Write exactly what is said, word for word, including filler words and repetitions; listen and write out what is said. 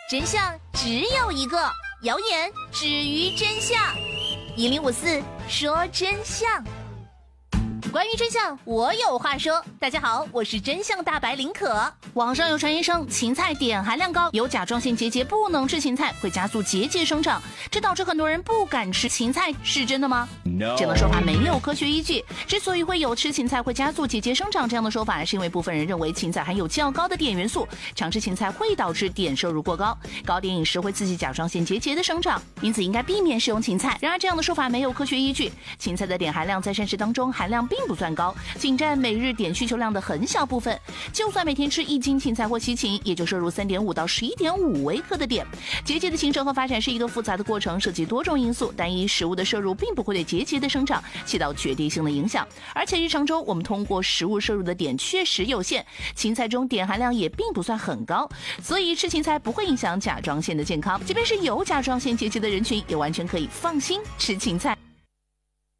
真相只有一个，谣言止于真相。一零五四说真相。关于真相，我有话说。大家好，我是真相大白林可。网上有传言称芹菜碘含量高，有甲状腺结节，不能吃芹菜，会加速结节生长，这导致很多人不敢吃芹菜，是真的吗？ No. 这样的说法没有科学依据。之所以会有吃芹菜会加速结节生长这样的说法，是因为部分人认为芹菜含有较高的碘元素，常吃芹菜会导致碘摄入过高，高碘饮食会刺激甲状腺结节的生长，因此应该避免食用芹菜。然而这样的说法没有科学依据，芹菜的碘含量在膳食当中含量并不算高，仅占每日碘需求量的很小部分。就算每天吃一斤芹菜或西芹，也就摄入 三点五到十一点五微克的碘。结节的形成和发展是一个复杂的过程，涉及多种因素，单一食物的摄入并不会对结节的生长起到决定性的影响。而且日常中我们通过食物摄入的碘确实有限，芹菜中碘含量也并不算很高，所以吃芹菜不会影响甲状腺的健康。即便是有甲状腺结节的人群，也完全可以放心吃芹菜。